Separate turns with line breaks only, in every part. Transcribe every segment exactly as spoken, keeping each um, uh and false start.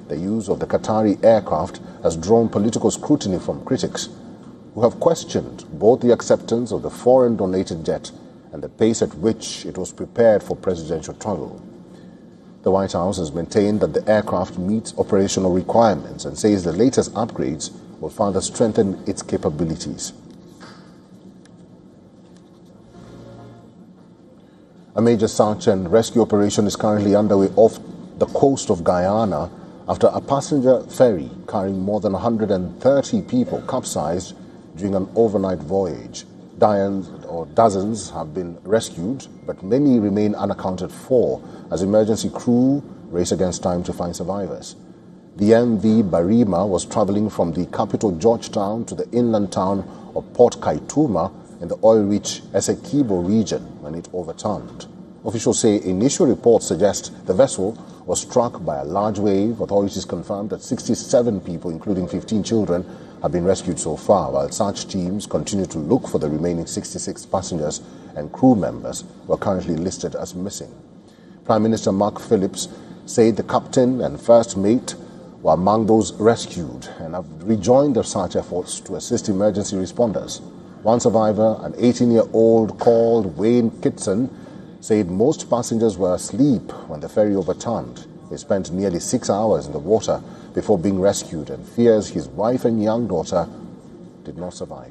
The use of the Qatari aircraft has drawn political scrutiny from critics, who have questioned both the acceptance of the foreign-donated jet and the pace at which it was prepared for presidential travel. The White House has maintained that the aircraft meets operational requirements and says the latest upgrades will further strengthen its capabilities. A major search and rescue operation is currently underway off the coast of Guyana after a passenger ferry carrying more than one hundred thirty people capsized during an overnight voyage. Dozens or dozens have been rescued, but many remain unaccounted for as emergency crew race against time to find survivors. The M V Barima was traveling from the capital Georgetown to the inland town of Port Kaituma in the oil-rich Essequibo region when it overturned. Officials say initial reports suggest the vessel was struck by a large wave. Authorities confirmed that sixty-seven people, including fifteen children, have been rescued so far, while search teams continue to look for the remaining sixty-six passengers and crew members who are currently listed as missing. Prime Minister Mark Phillips said the captain and first mate were among those rescued and have rejoined the search efforts to assist emergency responders. One survivor, an eighteen-year-old called Wayne Kitson, said most passengers were asleep when the ferry overturned. He spent nearly six hours in the water before being rescued and fears his wife and young daughter did not survive.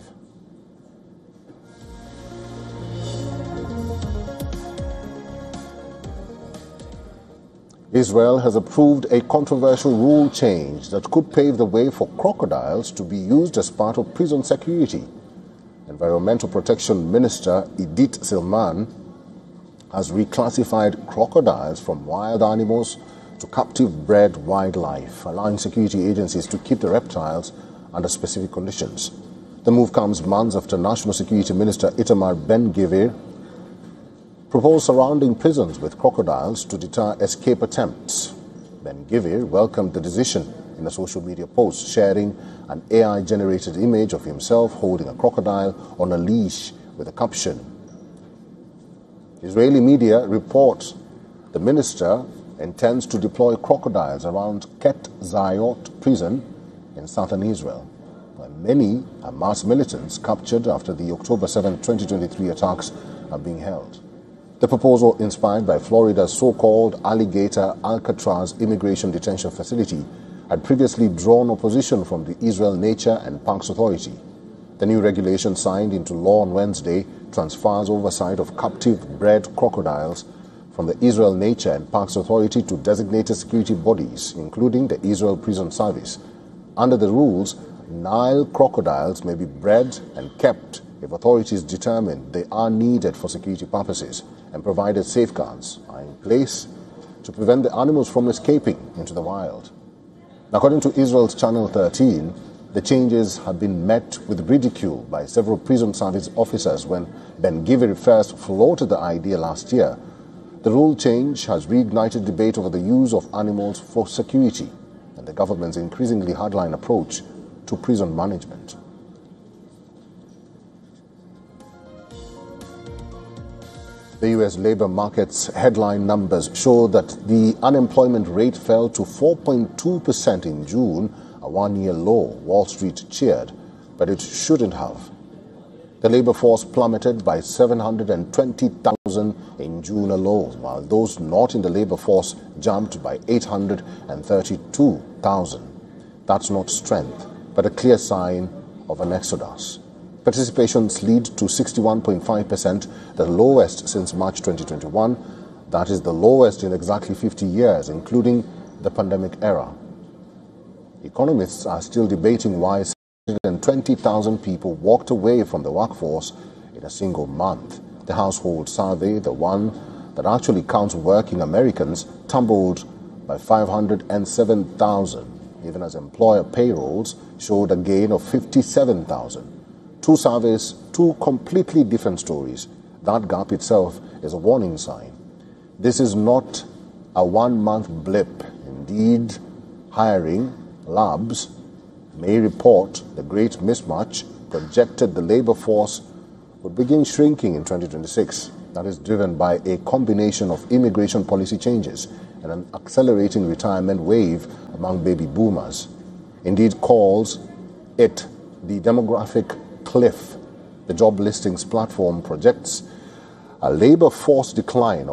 Israel has approved a controversial rule change that could pave the way for crocodiles to be used as part of prison security. Environmental Protection Minister Idit Silman has reclassified crocodiles from wild animals to captive-bred wildlife, allowing security agencies to keep the reptiles under specific conditions. The move comes months after National Security Minister Itamar Ben-Gvir proposed surrounding prisons with crocodiles to deter escape attempts. Ben-Gvir welcomed the decision in a social media post, sharing an A I-generated image of himself holding a crocodile on a leash with a caption. Israeli media report the minister intends to deploy crocodiles around Ket Zayot prison in southern Israel, where many Hamas militants captured after the October seventh, twenty twenty-three attacks are being held. The proposal, inspired by Florida's so-called Alligator Alcatraz immigration detention facility, had previously drawn opposition from the Israel Nature and Parks Authority. The new regulation, signed into law on Wednesday, transfers oversight of captive-bred crocodiles from the Israel Nature and Parks Authority to designated security bodies, including the Israel Prison Service. Under the rules, Nile crocodiles may be bred and kept if authorities determine they are needed for security purposes, and provided safeguards are in place to prevent the animals from escaping into the wild. According to Israel's Channel thirteen, the changes have been met with ridicule by several prison service officers when Ben-Gvir first floated the idea last year. The rule change has reignited debate over the use of animals for security and the government's increasingly hardline approach to prison management. The U S labor market's headline numbers show that the unemployment rate fell to four point two percent in June, a one-year low. Wall Street cheered, but it shouldn't have. The labor force plummeted by seven hundred twenty thousand in June alone, while those not in the labor force jumped by eight hundred thirty-two thousand. That's not strength, but a clear sign of an exodus. Participation slid to sixty-one point five percent, the lowest since March twenty twenty-one. That is the lowest in exactly fifty years, including the pandemic era. Economists are still debating why seven hundred twenty thousand people walked away from the workforce in a single month. The household survey, the one that actually counts working Americans, tumbled by five hundred seven thousand, even as employer payrolls showed a gain of fifty-seven thousand. Two surveys, two completely different stories. That gap itself is a warning sign. This is not a one-month blip. Indeed, hiring labs may report the great mismatch projected the labor force would begin shrinking in twenty twenty-six. that is driven by a combination of immigration policy changes and an accelerating retirement wave among baby boomers. Indeed calls it the demographic cliff. The job listings platform projects a labor force decline